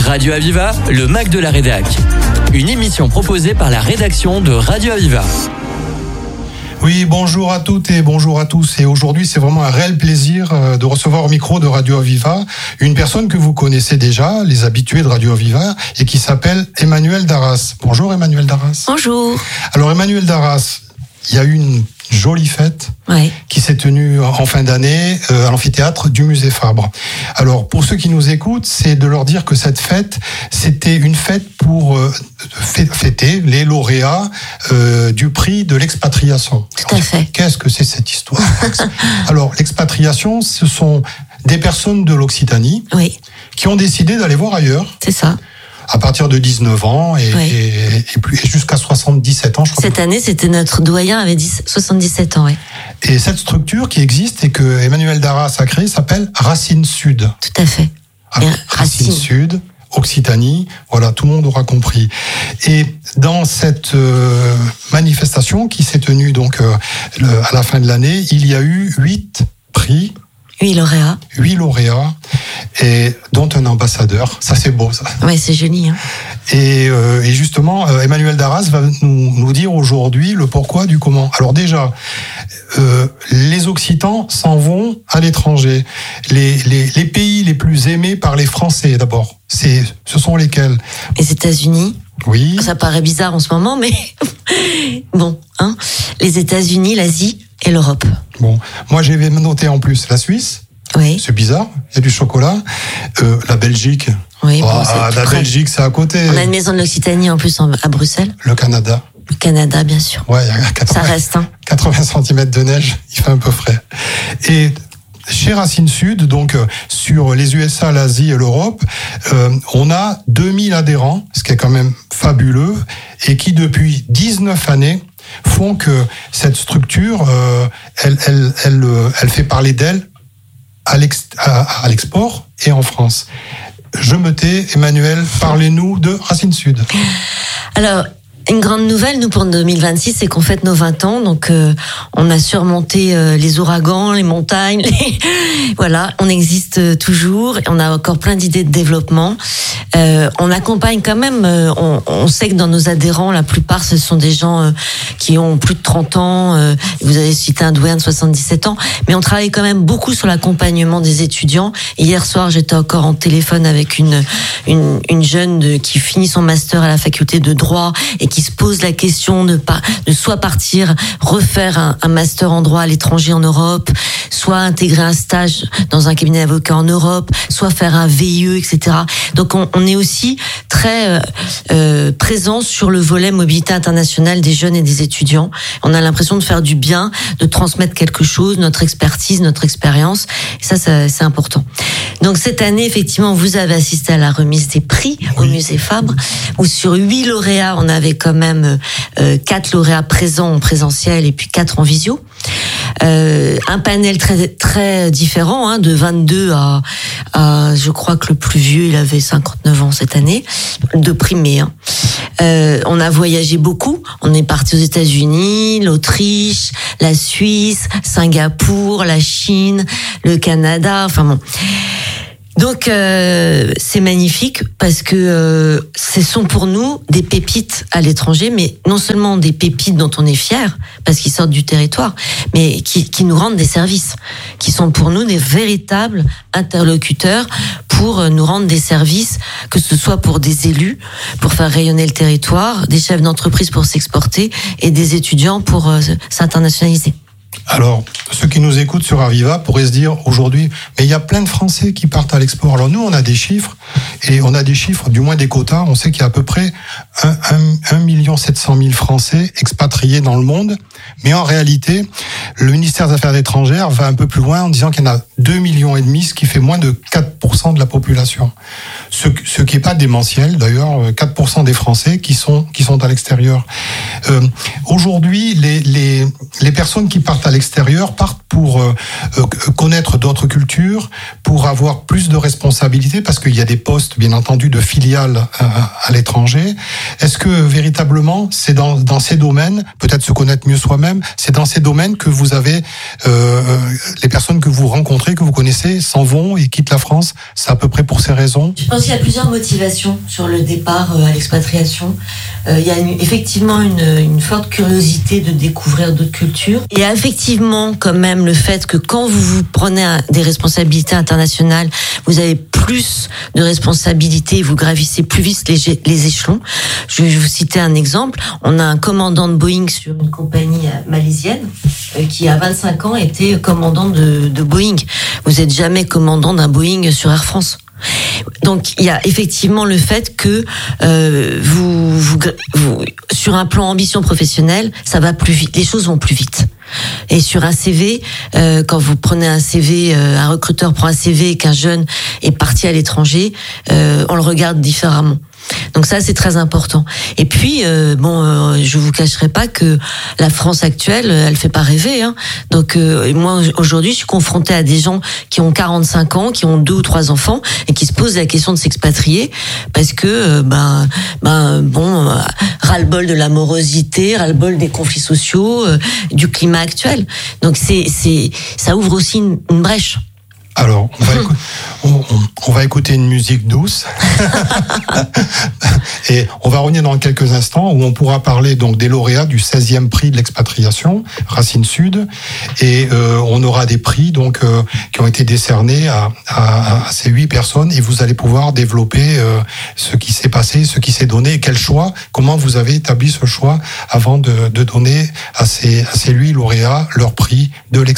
Radio Aviva, le Mac de la Rédac. Une émission proposée par la rédaction de Radio Aviva. Oui, bonjour à toutes et bonjour à tous. Et aujourd'hui, c'est vraiment un réel plaisir de recevoir au micro de Radio Aviva une personne que vous connaissez déjà, les habitués de Radio Aviva, et qui s'appelle Emmanuelle Darras. Bonjour Emmanuelle Darras. Bonjour. Alors Emmanuelle Darras, il y a eu une jolie fête qui s'est tenue en fin d'année à l'amphithéâtre du Musée Fabre. Alors pour ceux qui nous écoutent, c'est de leur dire que cette fête, c'était une fête pour fêter les lauréats du prix de l'expatriation. Tout à fait. Qu'est-ce que c'est cette histoire? Alors l'expatriation, ce sont des personnes de l'Occitanie qui ont décidé d'aller voir ailleurs. C'est ça. À partir de 19 ans et jusqu'à 77 ans, je crois. Cette année, c'était notre doyen, avait 77 ans, Et cette structure qui existe et que Emmanuelle Darras a créée s'appelle Racine Sud. Tout à fait. Racine Sud, Occitanie, voilà, tout le monde aura compris. Et dans cette manifestation qui s'est tenue donc à la fin de l'année, il y a eu 8 prix. 8 lauréats. 8 lauréats, et dont un ambassadeur. Ça, c'est beau, ça. Ouais, c'est joli. Hein. Et justement, Emmanuelle Darras va nous dire aujourd'hui le pourquoi du comment. Alors déjà, les Occitans s'en vont à l'étranger. Les pays les plus aimés par les Français, d'abord, ce sont lesquels? Les États-Unis. Oui. Ça paraît bizarre en ce moment, mais bon, hein. Les États-Unis, l'Asie et l'Europe. Bon, moi j'ai noté en plus la Suisse. Oui. C'est bizarre, il y a du chocolat. La Belgique. Oui, Belgique, c'est à côté. On a une maison de l'Occitanie en plus à Bruxelles. Le Canada. Le Canada, bien sûr. Ouais, il y a 80, ça reste. Hein. 80 cm de neige, il fait un peu frais. Et chez Racine Sud, donc sur les USA, l'Asie et l'Europe, on a 2000 adhérents, ce qui est quand même fabuleux, et qui depuis 19 années font que cette structure, elle fait parler d'elle à l'export et en France. Je me tais, Emmanuelle, parlez-nous de Racine Sud. Alors, une grande nouvelle, nous, pour 2026, c'est qu'on fête nos 20 ans. Donc, on a surmonté les ouragans, les montagnes. Voilà, on existe toujours. On a encore plein d'idées de développement. On accompagne quand même, on sait que dans nos adhérents, la plupart, ce sont des gens qui ont plus de 30 ans. Vous avez cité un doyen de 77 ans. Mais on travaille quand même beaucoup sur l'accompagnement des étudiants. Hier soir, j'étais encore en téléphone avec une jeune qui finit son master à la faculté de droit et qui se pose la question de soit partir refaire un master en droit à l'étranger en Europe, soit intégrer un stage dans un cabinet d'avocat en Europe, soit faire un VIE, etc. Donc on est aussi très présent sur le volet mobilité internationale des jeunes et des étudiants. On a l'impression de faire du bien, de transmettre quelque chose, notre expertise, notre expérience. Et ça c'est important. Donc cette année, effectivement, vous avez assisté à la remise des prix au Musée Fabre, où sur 8 lauréats, on avait quand même 4 lauréats présents en présentiel et puis 4 en visio. Un panel très très différent, hein, de 22 à je crois que le plus vieux il avait 59 ans cette année, de primé. Hein. On a voyagé beaucoup. On est parti aux États-Unis, l'Autriche, la Suisse, Singapour, la Chine, le Canada. Enfin bon. Donc c'est magnifique parce que ce sont pour nous des pépites à l'étranger, mais non seulement des pépites dont on est fier parce qu'ils sortent du territoire, mais qui nous rendent des services, qui sont pour nous des véritables interlocuteurs pour nous rendre des services, que ce soit pour des élus, pour faire rayonner le territoire, des chefs d'entreprise pour s'exporter et des étudiants pour s'internationaliser. Alors, ceux qui nous écoutent sur Aviva pourraient se dire aujourd'hui, mais il y a plein de Français qui partent à l'export. Alors nous, on a des chiffres, et on a des chiffres, du moins des quotas. On sait qu'il y a à peu près 1 700 000 Français expatriés dans le monde. Mais en réalité, le ministère des Affaires étrangères va un peu plus loin en disant qu'il y en a 2,5 millions, ce qui fait moins de 4% de la population. Ce qui n'est pas démentiel, d'ailleurs, 4% des Français qui sont à l'extérieur. Aujourd'hui, les personnes qui partent à l'extérieur partent pour connaître d'autres cultures, pour avoir plus de responsabilités, parce qu'il y a des postes, bien entendu, de filiales à l'étranger. Est-ce que véritablement, c'est dans ces domaines, peut-être se connaître mieux soi-même, c'est dans ces domaines que vous avez les personnes que vous rencontrez, que vous connaissez, s'en vont et quittent la France? C'est à peu près pour ces raisons? Je pense qu'il y a plusieurs motivations sur le départ à l'expatriation. Il y a effectivement une forte curiosité de découvrir d'autres cultures. Et effectivement, quand même, le fait que quand vous prenez des responsabilités internationales, vous avez plus de responsabilités, vous gravissez plus vite les échelons. Je vais vous citer un exemple. On a un commandant de Boeing sur une compagnie malaisienne qui, à 25 ans, était commandant de Boeing. Vous n'êtes jamais commandant d'un Boeing sur Air France. Donc il y a effectivement le fait que vous sur un plan ambition professionnelle, ça va plus vite, les choses vont plus vite. Et sur un CV, quand vous prenez un CV, un recruteur prend un CV et qu'un jeune est parti à l'étranger, on le regarde différemment. Donc ça, c'est très important. Et puis, je vous cacherai pas que la France actuelle, elle fait pas rêver. Hein. Donc moi, aujourd'hui, je suis confrontée à des gens qui ont 45 ans, qui ont 2 ou 3 enfants et qui se posent la question de s'expatrier parce que, ras-le-bol de l'amorosité, ras-le-bol des conflits sociaux, du climat actuel. Donc ça ouvre aussi une brèche. Alors, on va écouter une musique douce et on va revenir dans quelques instants où on pourra parler donc des lauréats du 16e prix de l'expatriation, Racine Sud, et on aura des prix donc qui ont été décernés à ces 8 personnes et vous allez pouvoir développer ce qui s'est passé, ce qui s'est donné, et quel choix, comment vous avez établi ce choix avant de donner à ces 8 lauréats leur prix de l'expatriation.